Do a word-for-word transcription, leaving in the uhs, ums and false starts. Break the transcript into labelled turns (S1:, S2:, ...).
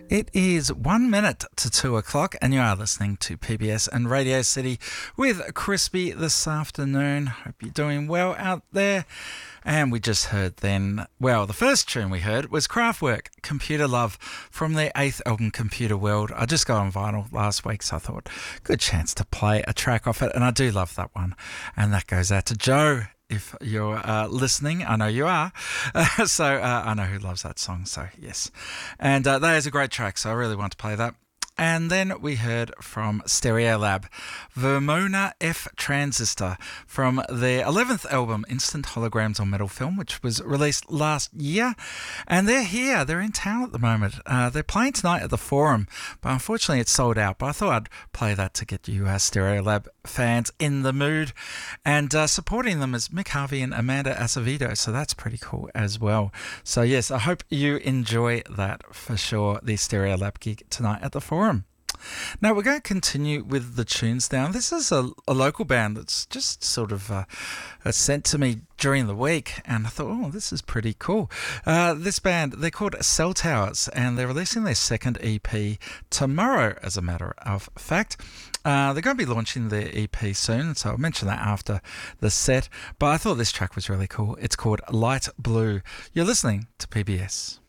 S1: It is one minute to two o'clock, and you are listening to P B S and Radio City with Crispy this afternoon. Hope you're doing well out there. And we just heard then, well, the first tune we heard was Kraftwerk, Computer Love, from their eighth album, Computer World. I just got on vinyl last week, so I thought, good chance to play a track off it, and I do love that one. And that goes out to Joe. If you're uh, listening, I know you are. Uh, so uh, I know who loves that song, so yes. And uh, that is a great track, so I really want to play that. And then we heard from Stereolab, Vermona F Transistor, from their eleventh album, Instant Holograms on Metal Film, which was released last year. And they're here, they're in town at the moment. Uh, they're playing tonight at the Forum, but unfortunately it's sold out. But I thought I'd play that to get you uh, Stereolab fans in the mood. And uh, supporting them is Mick Harvey and Amanda Acevedo, so that's pretty cool as well. So yes, I hope you enjoy that for sure, the Stereolab gig tonight at the Forum. Now we're going to continue with the tunes now. This is a, a local band that's just sort of uh, uh, sent to me during the week, and I thought, oh, this is pretty cool. Uh, this band, they're called Cell Towers, and they're releasing their second E P tomorrow, as a matter of fact. Uh, they're going to be launching their E P soon, so I'll mention that after the set. But I thought this track was really cool. It's called Light Blue. You're listening to P B S.